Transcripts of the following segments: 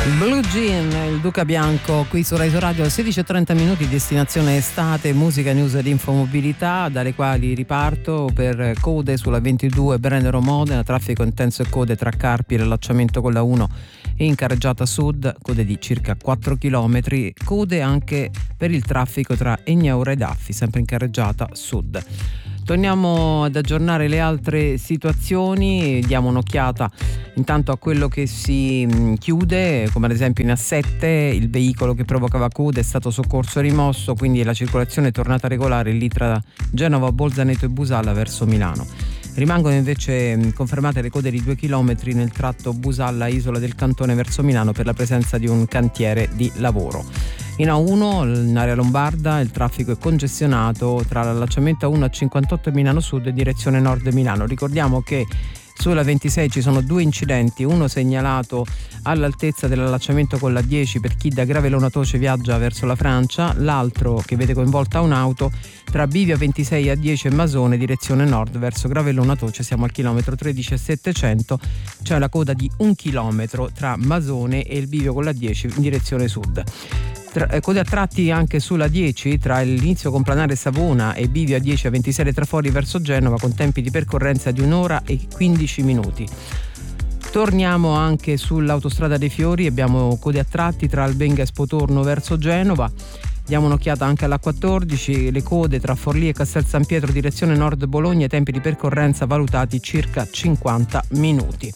Blue Jean, il Duca Bianco, qui su Rai Radio, 16:30 minuti, destinazione estate, musica, news ed infomobilità, dalle quali riparto per code sulla 22 Brennero-Modena, traffico intenso e code tra Carpi e l'allacciamento con la 1 e in carreggiata sud, code di circa 4 km, code anche per il traffico tra Egnaura e Daffi, sempre in carreggiata sud. Torniamo ad aggiornare le altre situazioni, diamo un'occhiata intanto a quello che si chiude, come ad esempio in A7 il veicolo che provocava code è stato soccorso e rimosso, quindi la circolazione è tornata regolare lì tra Genova, Bolzaneto e Busalla verso Milano. Rimangono invece confermate le code di 2 km nel tratto Busalla-Isola del Cantone verso Milano per la presenza di un cantiere di lavoro. In A1, in area lombarda, il traffico è congestionato tra l'allacciamento A1 a 58 Milano Sud e direzione nord Milano. Ricordiamo che sulla 26 ci sono 2 incidenti, uno segnalato all'altezza dell'allacciamento con la 10 per chi da Gravelona Toce viaggia verso la Francia, l'altro che vede coinvolta un'auto tra Bivio 26 a 10 e Masone direzione nord verso Gravelona Toce. Siamo al chilometro 13 e 700, c'è la coda di 1 chilometro tra Masone e il Bivio con la 10 in direzione sud. Code a tratti anche sulla 10 tra l'inizio complanare Savona e Bivio a 10 a 26 Trafori verso Genova, con tempi di percorrenza di 1 ora e 15 minuti. Torniamo anche sull'autostrada dei Fiori, abbiamo code a tratti tra Albenga e Spotorno verso Genova. Diamo un'occhiata anche alla 14, le code tra Forlì e Castel San Pietro direzione nord Bologna, tempi di percorrenza valutati circa 50 minuti.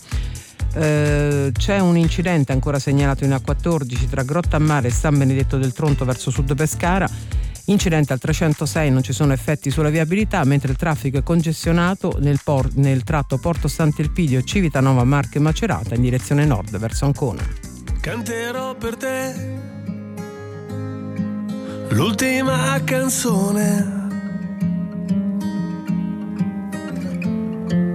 C'è un incidente ancora segnalato in A14 tra Grottammare e San Benedetto del Tronto verso sud Pescara. Incidente al 306, non ci sono effetti sulla viabilità, mentre il traffico è congestionato nel tratto Porto Sant'Elpidio, Civitanova, Marche e Macerata in direzione nord verso Ancona. Canterò per te l'ultima canzone